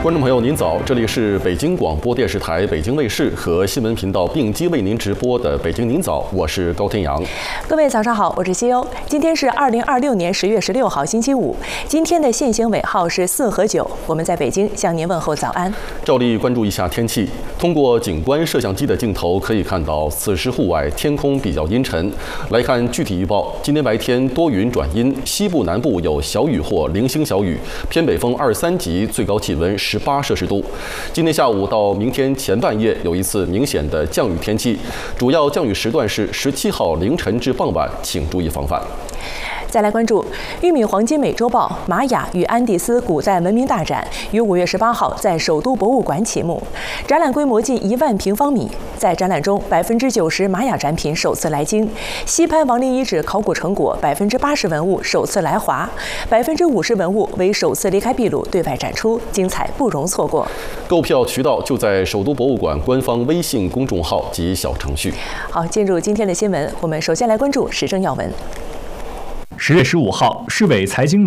观众朋友您早，这里是北京广播电视台北京卫视和新闻频道并机为您直播的北京您早，我是高天阳。 各位早上好，我是西欧。今天是2026年10月16号星期五，今天的限行尾号是4和9。我们在北京向您问候早安。 照例关注一下天气，通过景观摄像机的镜头可以看到，此时户外天空比较阴沉。来看具体预报，今天白天多云转阴，西部南部有小雨或零星小雨，偏北风2、3级，最高气温18摄氏度。今天下午到明天前半夜有一次明显的降雨天气，主要降雨时段是17号凌晨至傍晚，请注意防范。 再来关注玉米黄金美洲豹玛雅与安第斯古代文明大展于5月18号在首都博物馆启幕，展览规模近1万平方米。在展览中，90%玛雅展品首次来京，西潘王陵遗址考古成果80%文物首次来华，50%文物为首次离开秘鲁对外展出，精彩不容错过。 购票渠道就在首都博物馆官方微信公众号及小程序。 好，进入今天的新闻，我们首先来关注时政要闻。 10月15号，市委财经